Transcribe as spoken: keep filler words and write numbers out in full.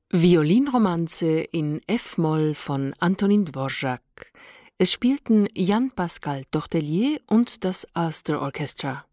Violinromanze in F-Moll von Antonin Dvorak. Es spielten Jan Pascal Tortelier und das Ulster Orchestra.